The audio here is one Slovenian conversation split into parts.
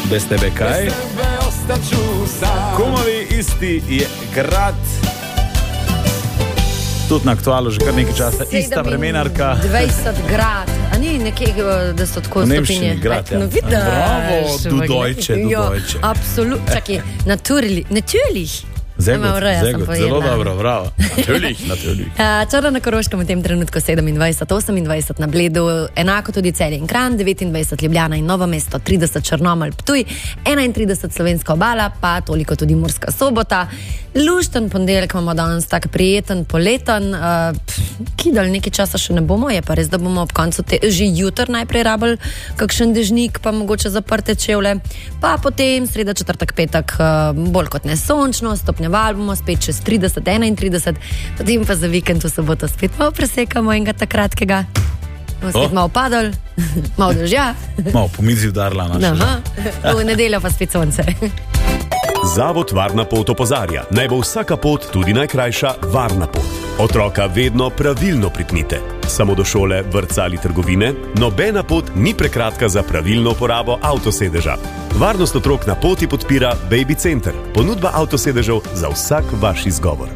Bez tebe kaj? Kumovi isti je grad. Tudi na aktualu že kar nekaj časa. Ista vremenarka. 20 grad. A ni nekje, da so tako stopinje? V Nemščini grad, ja. No vidiš. Bravo, du Deutsche. Absolutno. Čakaj, natürlich. Zelo dobro, bravo. Natürlich. Črna na Koroškem v tem trenutku 27, 28 na Bledu, enako tudi Celje in Kranj, 29 Ljubljana in Novo mesto, 30 Črnomelj, Ptuj, 31 Slovenska obala, pa toliko tudi Murska Sobota. Lušten ponedeljek imamo danes tak prijeten, poleten, kidal nekaj časa še ne bomo, je pa res, da bomo ob koncu že jutr najprej rabili kakšen dežnik, pa mogoče zaprte čevlje, pa potem sreda, četrtek, petek bolj kot ne sončno, stopnjeval bomo spet čez 30, 31, potem pa za vikend v soboto spet malo presekamo enega takratkega. Bomo spet malo padali, malo dežja. Malo po mizi udarila naša. V nedeljo pa spet sonce. Zavod Varna pot opozarja, naj bo vsaka pot, tudi najkrajša, varna pot. Otroka vedno pravilno pripnite. Samo do šole, vrtca ali trgovine, nobena pot ni prekratka za pravilno uporabo avtosedeža. Varnost otrok na poti podpira Baby Center, ponudba avtosedežev za vsak vaš izgovor.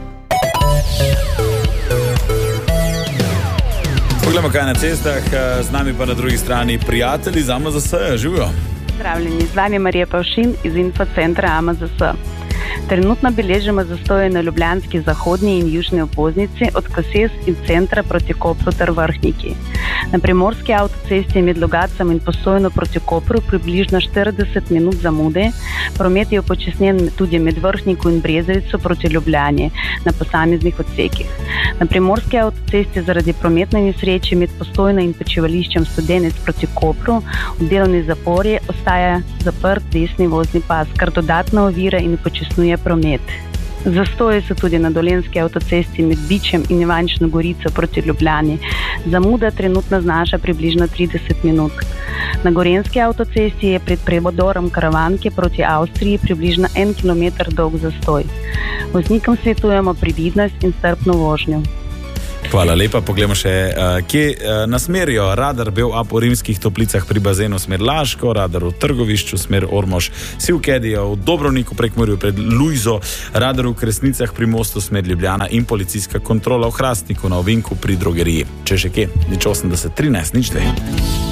Poglejmo, kaj na cestah, z nami pa na drugi strani prijatelji iz AMZS, živijo. Pozdravljeni, z vami Marija Pavšin iz Infocentra AMZS. Trenutno beležimo zastoje na ljubljanski zahodni in južni obvoznici od Koses in centra proti Kopru ter Vrhniki. Na primorski avtocesti med Logatcem in Postojno proti Kopru približno 40 minut zamude. Promet je upočasnjen tudi med Vrhniku in Brezovico proti Ljubljani na posameznih odsekih. Na primorski avtocesti zaradi prometne nesreče med Postojno in počivališčem Studenec proti Kopru v delovni zapori ostaja zaprt desni vozni pas, kar dodatno ovira in upočasnjuje promet. Zastoji so tudi na dolenjski avtocesti med Bičem in Ivančno Gorico proti Ljubljani. Zamuda trenutno znaša približno 30 minut. Na gorenjski avtocesti je pred prevodorom Karavanke proti Avstriji približno 1 km dolg zastoj. Voznikom svetujemo previdnost in strpno vožnjo. Hvala lepa, poglejmo še, kje nas merijo. Radar Bel Up v Rimskih Toplicah pri bazenu smer Laško, radar v Trgovišču smer Ormož, Sivkedija v Dobrovniku Prekmurju pred Lujzo, radar v Kresnicah pri mostu smer Ljubljana in policijska kontrola v Hrastniku na Ovinku pri drogeriji. Če še kje, 80 13 02.